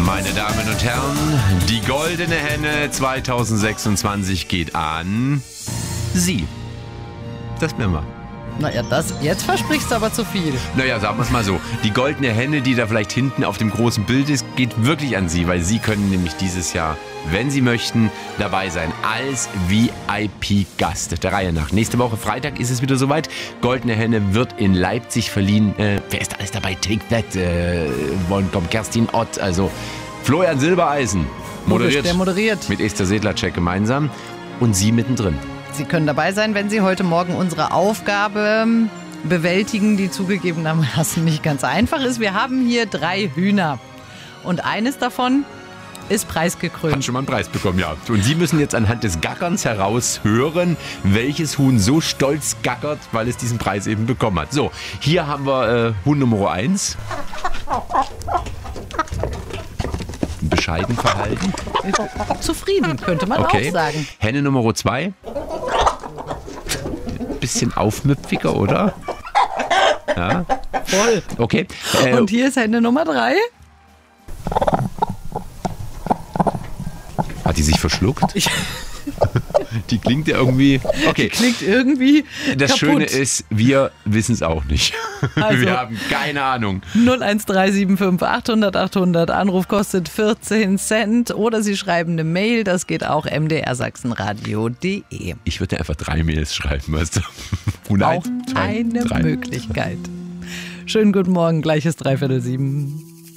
Meine Damen und Herren, die goldene Henne 2026 geht an Sie. Das bin wir. Naja, jetzt versprichst du aber zu viel. Naja, sagen wir es mal so. Die goldene Henne, die da vielleicht hinten auf dem großen Bild ist, geht wirklich an Sie, weil Sie können nämlich dieses Jahr, wenn Sie möchten, dabei sein als VIP-Gast. Der Reihe nach. Nächste Woche Freitag ist es wieder soweit. Goldene Henne wird in Leipzig verliehen. Wer ist alles dabei? Take That, kommt Kerstin Ott, also Florian Silbereisen. Der moderiert. Mit Esther Sedlacek gemeinsam und Sie mittendrin. Sie können dabei sein, wenn Sie heute Morgen unsere Aufgabe bewältigen, die zugegebenermaßen nicht ganz einfach ist. Wir haben hier 3 Hühner und eines davon ist preisgekrönt. Hat schon mal einen Preis bekommen, ja. Und Sie müssen jetzt anhand des Gackerns heraushören, welches Huhn so stolz gackert, weil es diesen Preis eben bekommen hat. So, hier haben wir Huhn Nummer 1. Bescheiden verhalten. Zufrieden, könnte man auch sagen. Henne Nummer 2. Bisschen aufmüpfiger, oder? Ja. Voll. Okay. Und hier ist Henne Nummer 3. Hat die sich verschluckt? Die klingt ja irgendwie... Okay. Die klingt irgendwie Das kaputt. Schöne ist, wir wissen es auch nicht. Also, wir haben keine Ahnung. 01375 800 800. Anruf kostet 14 Cent. Oder Sie schreiben eine Mail. Das geht auch mdrsachsenradio.de. Ich würde einfach 3 Mails schreiben, weißt du. Auch eine Möglichkeit. Schönen guten Morgen, gleich ist 6:45.